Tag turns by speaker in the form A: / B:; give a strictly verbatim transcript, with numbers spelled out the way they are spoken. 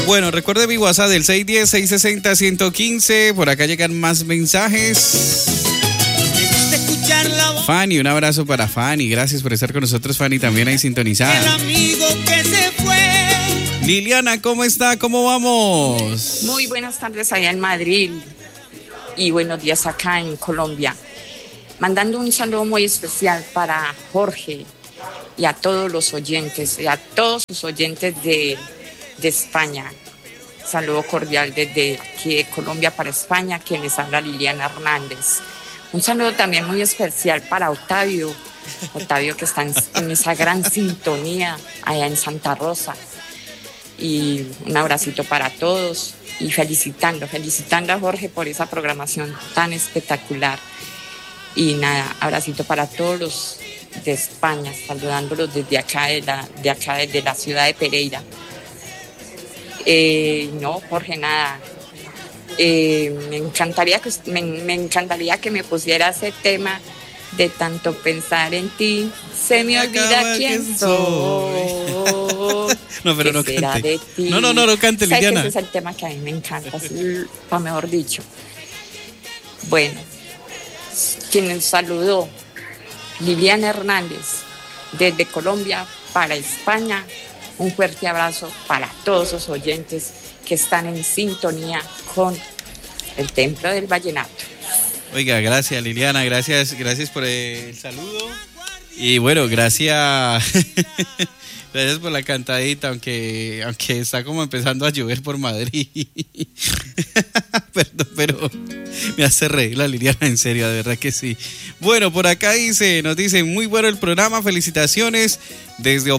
A: Bueno, recuerde mi WhatsApp del seis uno cero, seis seis cero, uno uno cinco. Por acá llegan más mensajes. Fanny, un abrazo para Fanny. Gracias por estar con nosotros, Fanny, también ahí sintonizada.
B: El amigo que se fue.
A: Liliana, ¿cómo está? ¿Cómo vamos?
C: Muy buenas tardes allá en Madrid y buenos días acá en Colombia. Mandando un saludo muy especial para Jorge y a todos los oyentes, y a todos sus oyentes de, de España. Saludo cordial desde aquí de Colombia para España, quien les habla Liliana Hernández. Un saludo también muy especial para Octavio, Octavio que está en, en esa gran sintonía allá en Santa Rosa. Y un abracito para todos y felicitando, felicitando a Jorge por esa programación tan espectacular. Y nada, abracito para todos los de España, saludándolos desde acá, de la, de acá, desde la ciudad de Pereira. Eh, no, Jorge, nada. Eh, me encantaría que me, me encantaría que me pusiera ese tema de tanto pensar en ti, se me olvida quién soy.
A: No, pero no
C: cante.
A: De ti? No, no, no, no cante, Liliana.
C: Ese es el tema que a mí me encanta, o mejor dicho. Bueno, quien nos saludó, Liliana Hernández, desde Colombia para España. Un fuerte abrazo para todos los oyentes que están en sintonía con el Templo del Vallenato.
A: Oiga, gracias Liliana, gracias, gracias por el saludo. Y bueno, gracias, gracias por la cantadita, aunque, aunque está como empezando a llover por Madrid. Perdón, pero me hace reír la Liliana, en serio, de verdad que sí. Bueno, por acá dice, nos dice, muy bueno el programa, felicitaciones desde